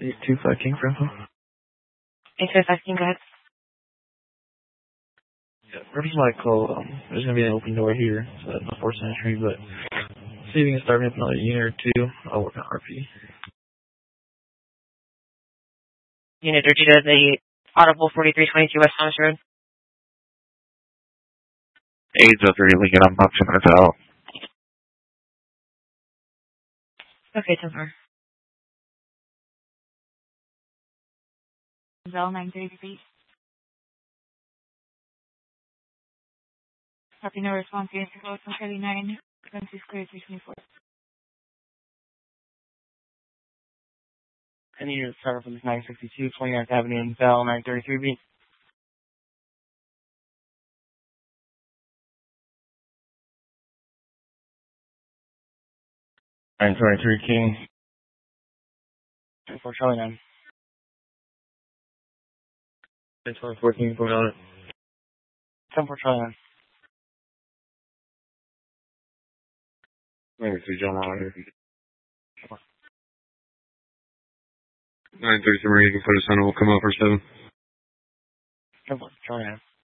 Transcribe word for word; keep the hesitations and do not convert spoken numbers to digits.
eight two five King for info. eight two five King, go ahead. Yeah, purpose of my call, um, there's going to be an open door here, so that's not forced entry, but see if you can start me up another unit or two. I'll work on R P. Unit or two to the Audible forty-three twenty-two West Thomas Road. eight oh three Lincoln, I'm about two minutes out. Okay, ten four. Bell nine thirty-three. Copy, no response. Unit to close one thirty-nine. Frequency clear three twenty-four. Any unit start from nine sixty-two, twenty-ninth Avenue in Bell, nine thirty-three B. nine twenty-three King. ten four Charlie nine. ten twenty-four King, going on it. ten four Charlie nine. ninety-three John Monitor. nine thirty-three Marine, you can put a center, we'll come out for seven. ten four Charlie nine.